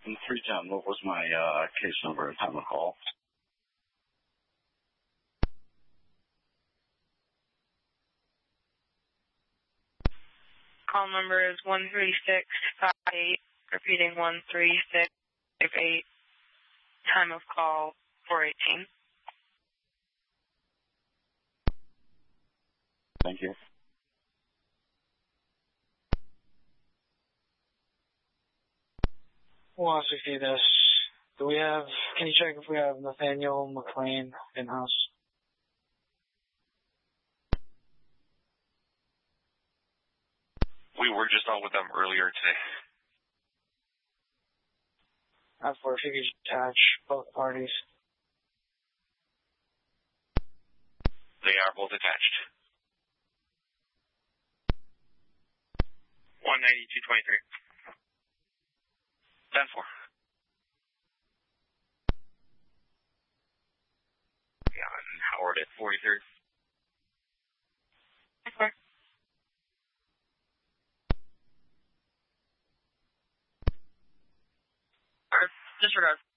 In 310, what was my case number and time of call? Call number is 13658, repeating 13658, time of call 418. Thank you. Well, to see this, can you check if we have Nathaniel McLean in-house? We were just on with them earlier today. If you could attach both parties. They are both attached. 192.23. 10-4. Yeah, and Howard at 43rd. 10-4. Disregard.